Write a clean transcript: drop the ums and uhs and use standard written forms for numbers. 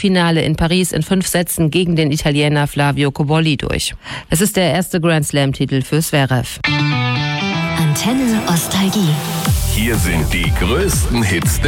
Halbfinale in Paris in 5 Sätzen gegen den Italiener Flavio Cobolli durch. Es ist der erste Grand Slam-Titel für Zverev. Antenne Nostalgie. Hier sind die größten Hits